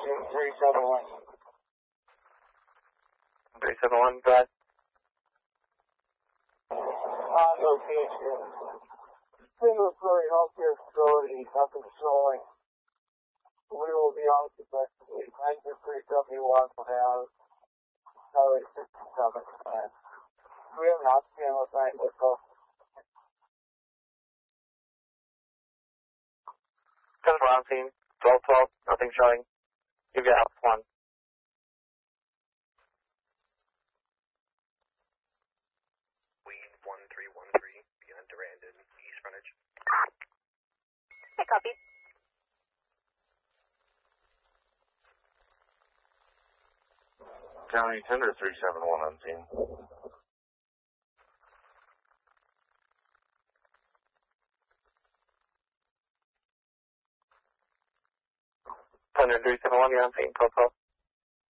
371. 371, go ahead. On location. Single story healthcare facility up in Snowing. We will be on successfully. 9371 down. Highway 67. We have not seen what's right with us. 10 around scene, 1212, nothing showing. Give you house 1. Lead 1313, beyond Durandon, east frontage. Hey, copy. County Tender 371 on scene. Thunder 371, you're on scene, 1212.